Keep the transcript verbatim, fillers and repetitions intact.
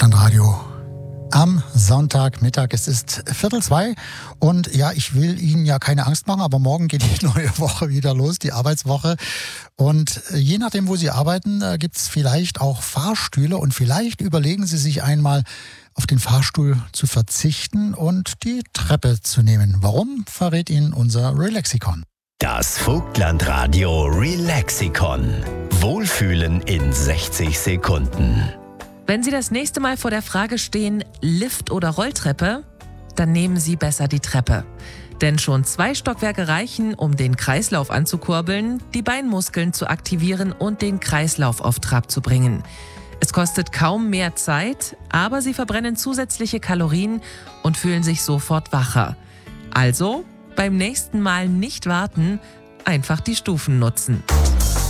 Vogtland-Radio. Am Sonntagmittag, es ist Viertel zwei und ja, ich will Ihnen ja keine Angst machen, aber morgen geht die neue Woche wieder los, die Arbeitswoche. Und je nachdem, wo Sie arbeiten, gibt es vielleicht auch Fahrstühle und vielleicht überlegen Sie sich einmal, auf den Fahrstuhl zu verzichten und die Treppe zu nehmen. Warum, verrät Ihnen unser Relaxikon. Das Vogtland-Radio Relaxikon. Wohlfühlen in sechzig Sekunden. Wenn Sie das nächste Mal vor der Frage stehen, Lift oder Rolltreppe, dann nehmen Sie besser die Treppe. Denn schon zwei Stockwerke reichen, um den Kreislauf anzukurbeln, die Beinmuskeln zu aktivieren und den Kreislauf auf Trab zu bringen. Es kostet kaum mehr Zeit, aber Sie verbrennen zusätzliche Kalorien und fühlen sich sofort wacher. Also beim nächsten Mal nicht warten, einfach die Stufen nutzen.